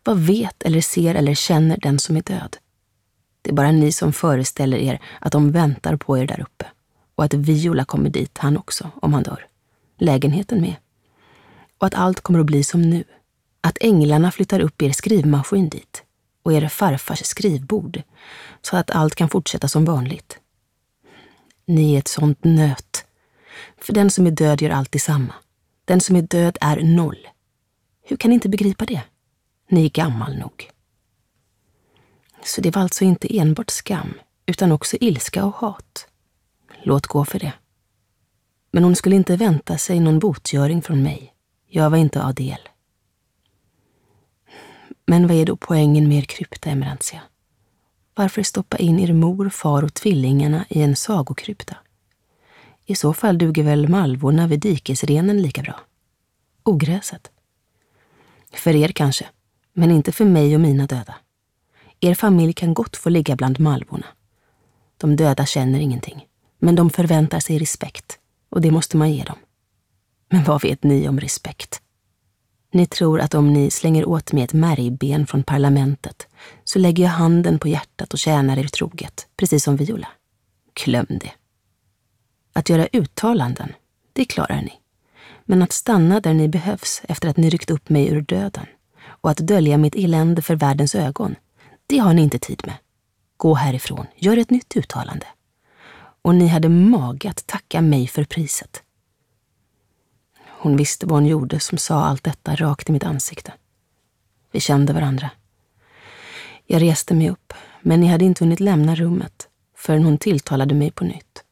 Vad vet eller ser eller känner den som är död? Det är bara ni som föreställer er att de väntar på er där uppe. Och att Viola kommer dit, han också, om han dör. Lägenheten med. Och att allt kommer att bli som nu. Att änglarna flyttar upp er skrivmaskin dit. Och er farfars skrivbord. Så att allt kan fortsätta som vanligt. Ni är ett sånt nöt. För den som är död gör allt detsamma. Den som är död är 0. Hur kan ni inte begripa det? Ni är gammal nog. Så det var alltså inte enbart skam, utan också ilska och hat. Låt gå för det. Men hon skulle inte vänta sig någon botgöring från mig. Jag var inte Adel. Men vad är då poängen med er krypta, Emerentia? Varför stoppa in er mor, far och tvillingarna i en sagokrypta? I så fall duger väl malvorna vid dikesrenen lika bra. Ogräset. För er kanske, men inte för mig och mina döda. Er familj kan gott få ligga bland malvorna. De döda känner ingenting, men de förväntar sig respekt, och det måste man ge dem. Men vad vet ni om respekt? Ni tror att om ni slänger åt mig ett märgben från parlamentet så lägger jag handen på hjärtat och tjänar er troget, precis som Viola. Glöm det. Att göra uttalanden, det klarar ni. Men att stanna där ni behövs efter att ni ryckt upp mig ur döden och att dölja mitt elände för världens ögon, det har ni inte tid med. Gå härifrån, gör ett nytt uttalande. Och ni hade mage att tacka mig för priset. Hon visste vad hon gjorde som sa allt detta rakt i mitt ansikte. Vi kände varandra. Jag reste mig upp, men ni hade inte hunnit lämna rummet förrän hon tilltalade mig på nytt.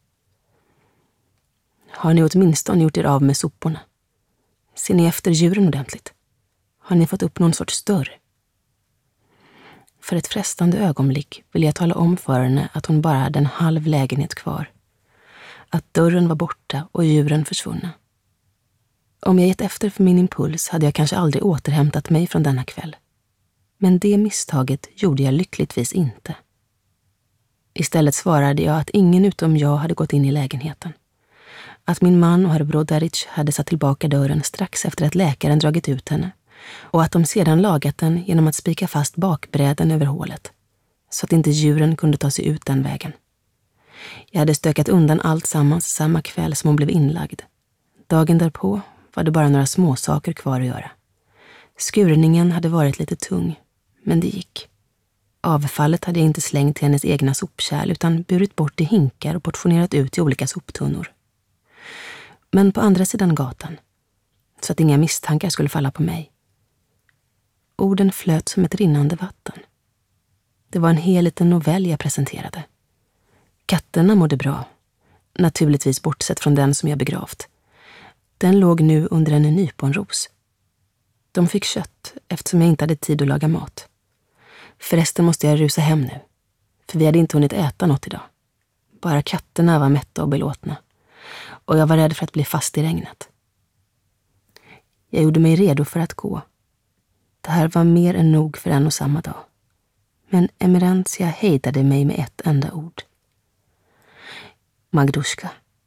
Har ni åtminstone gjort er av med soporna? Ser ni efter djuren ordentligt? Har ni fått upp någon sorts dörr? För ett frestande ögonblick vill jag tala om för henne att hon bara hade en halv lägenhet kvar. Att dörren var borta och djuren försvunna. Om jag gett efter för min impuls hade jag kanske aldrig återhämtat mig från denna kväll. Men det misstaget gjorde jag lyckligtvis inte. Istället svarade jag att ingen utom jag hade gått in i lägenheten. Att min man och herr Brodaric hade satt tillbaka dörren strax efter att läkaren dragit ut henne och att de sedan lagat den genom att spika fast bakbräden över hålet så att inte djuren kunde ta sig ut den vägen. Jag hade stökat undan allt samma kväll som hon blev inlagd. Dagen därpå var det bara några små saker kvar att göra. Skurningen hade varit lite tung, men det gick. Avfallet hade jag inte slängt till hennes egna sopkärl utan burit bort i hinkar och portionerat ut i olika soptunnor. Men på andra sidan gatan, så att inga misstankar skulle falla på mig. Orden flöt som ett rinnande vatten. Det var en hel liten novell jag presenterade. Katterna mådde bra, naturligtvis bortsett från den som jag begravt. Den låg nu under en nyponros. De fick kött eftersom jag inte hade tid att laga mat. Förresten måste jag rusa hem nu, för vi hade inte hunnit äta något idag. Bara katterna var mätta och belåtna. Och jag var rädd för att bli fast i regnet. Jag gjorde mig redo för att gå. Det här var mer än nog för en och samma dag. Men Emerentia hejdade mig med ett enda ord. Magdushka.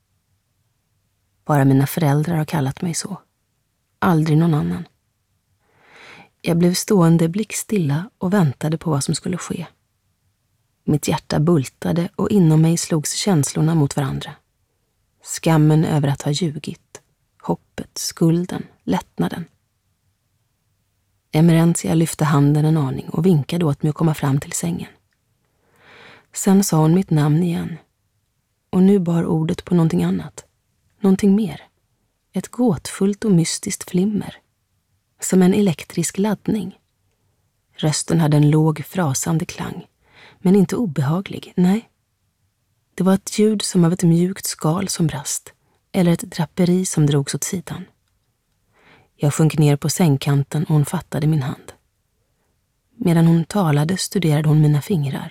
Bara mina föräldrar har kallat mig så. Aldrig någon annan. Jag blev stående blickstilla och väntade på vad som skulle ske. Mitt hjärta bultade och inom mig slogs känslorna mot varandra. Skammen över att ha ljugit, hoppet, skulden, lättnaden. Emerentia lyfte handen en aning och vinkade åt mig att komma fram till sängen. Sen sa hon mitt namn igen. Och nu bar ordet på någonting annat. Någonting mer. Ett gåtfullt och mystiskt flimmer. Som en elektrisk laddning. Rösten hade en låg, frasande klang. Men inte obehaglig, nej. Det var ett ljud som av ett mjukt skal som brast. Eller ett draperi som drogs åt sidan. Jag sjönk ner på sängkanten och hon fattade min hand. Medan hon talade studerade hon mina fingrar.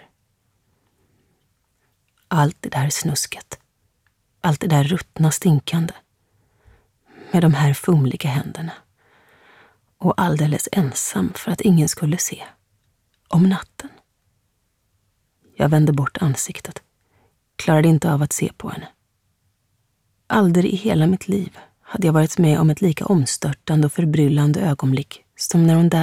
Allt det där snusket. Allt det där ruttna stinkande. Med de här fumliga händerna. Och alldeles ensam för att ingen skulle se. Om natten. Jag vände bort ansiktet. Klarade inte av att se på henne. Aldrig i hela mitt liv hade jag varit med om ett lika omstörtande och förbryllande ögonblick som när hon där